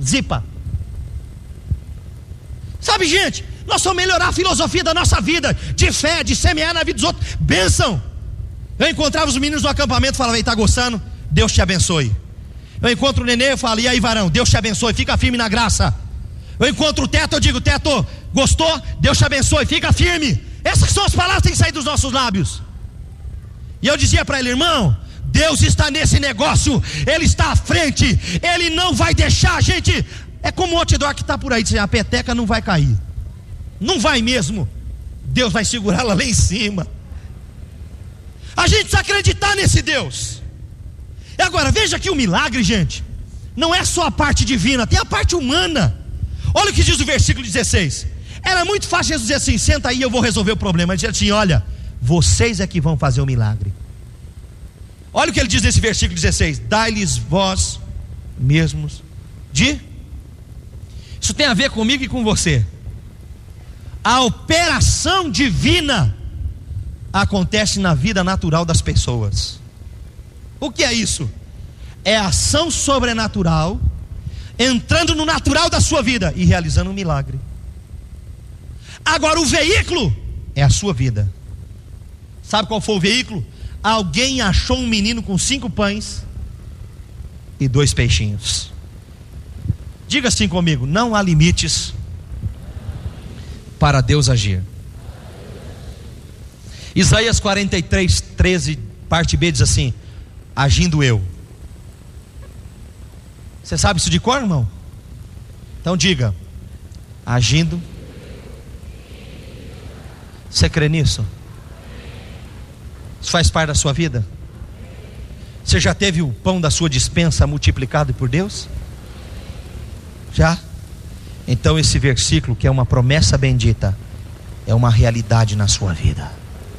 zipa. Sabe, gente, nós vamos melhorar a filosofia da nossa vida, de fé, de semear na vida dos outros. Bênção. Eu encontrava os meninos no acampamento e falava: ei, tá gostando? Deus te abençoe. Eu encontro o nenê, eu falo: e aí, varão, Deus te abençoe, fica firme na graça. Eu encontro o Teto, eu digo: Teto, gostou? Deus te abençoe, fica firme. Essas são as palavras que têm que sair dos nossos lábios. E eu dizia para ele: irmão, Deus está nesse negócio, Ele está à frente, Ele não vai deixar a gente. É como o outdoor que está por aí, a peteca não vai cair. Não vai mesmo. Deus vai segurá-la lá em cima. A gente precisa acreditar nesse Deus. E agora, veja que o milagre, gente, não é só a parte divina, tem a parte humana. Olha o que diz o versículo 16. Era muito fácil Jesus dizer assim: senta aí, eu vou resolver o problema. Ele diz assim: olha, vocês é que vão fazer o milagre. Olha o que ele diz nesse versículo 16: dai-lhes vós mesmos de... Isso tem a ver comigo e com você. A operação divina acontece na vida natural das pessoas. O que é isso? É a ação sobrenatural entrando no natural da sua vida e realizando um milagre. Agora o veículo é a sua vida. Sabe qual foi o veículo? Alguém achou um menino com 5 pães e 2 peixinhos. Diga assim comigo: não há limites para Deus agir. Isaías 43, 13, parte B diz assim: agindo eu. Você sabe isso de cor, irmão? Então diga: agindo. Você crê nisso? Isso faz parte da sua vida? Você já teve o pão da sua despensa multiplicado por Deus? Já? Então esse versículo, que é uma promessa bendita, é uma realidade na sua vida.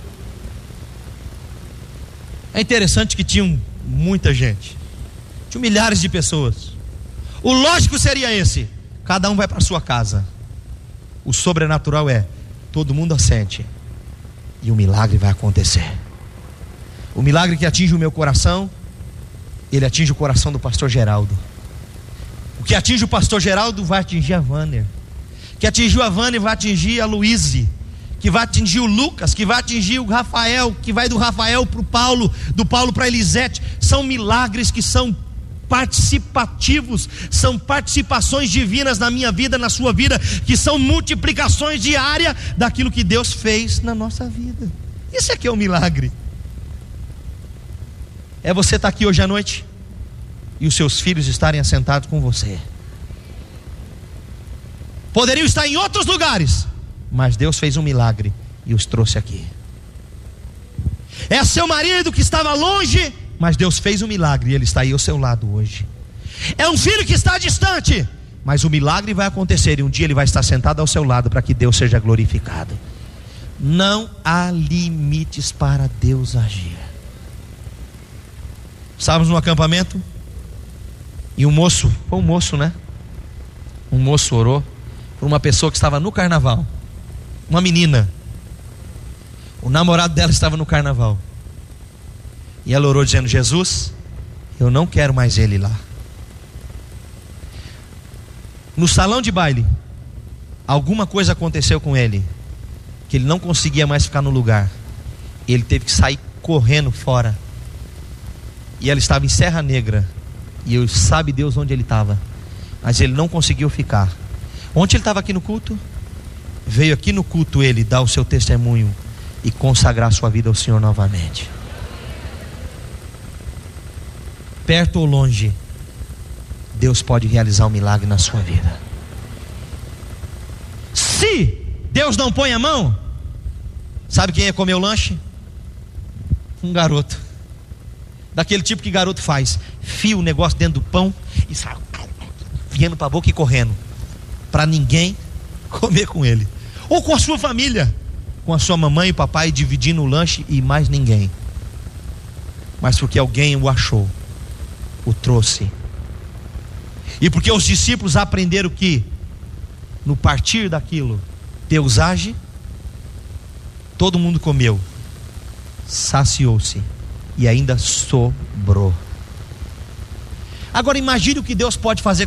É interessante que tinham muita gente, tinham milhares de pessoas. O lógico seria esse: cada um vai para a sua casa. O sobrenatural é: todo mundo assente e o milagre vai acontecer. O milagre que atinge o meu coração, ele atinge o coração do pastor Geraldo. O que atinge o pastor Geraldo vai atingir a Vânia. O que atingiu a Vânia vai atingir a Luíse, que vai atingir o Lucas, que vai atingir o Rafael, que vai do Rafael para o Paulo, do Paulo para a Elisete. São milagres que são participativos, são participações divinas na minha vida, na sua vida, que são multiplicações diárias daquilo que Deus fez na nossa vida. Isso aqui é um milagre. É você estar aqui hoje à noite e os seus filhos estarem assentados com você. Poderiam estar em outros lugares, mas Deus fez um milagre e os trouxe aqui. É seu marido que estava longe, mas Deus fez um milagre e ele está aí ao seu lado hoje. É um filho que está distante, mas o milagre vai acontecer e um dia ele vai estar sentado ao seu lado para que Deus seja glorificado. Não há limites para Deus agir. Estávamos no acampamento e um moço orou por uma pessoa que estava no carnaval, uma menina. O namorado dela estava no carnaval e ela orou dizendo: Jesus, eu não quero mais ele lá. No salão de baile, alguma coisa aconteceu com ele, que ele não conseguia mais ficar no lugar. Ele teve que sair correndo fora. E ela estava em Serra Negra, e eu sabe Deus onde ele estava, mas ele não conseguiu ficar. Ontem ele estava aqui no culto, veio aqui no culto ele dar o seu testemunho e consagrar sua vida ao Senhor novamente. Perto ou longe, Deus pode realizar um milagre na sua vida. Se Deus não põe a mão, sabe quem ia comer o lanche? Um garoto. Daquele tipo que garoto faz: fia o negócio dentro do pão e sai vindo para a boca e correndo, para ninguém comer com ele. Ou com a sua família, com a sua mamãe e papai dividindo o lanche e mais ninguém. Mas porque alguém o achou, o trouxe. E porque os discípulos aprenderam que no partir daquilo Deus age, todo mundo comeu, saciou-se e ainda sobrou. Agora imagine o que Deus pode fazer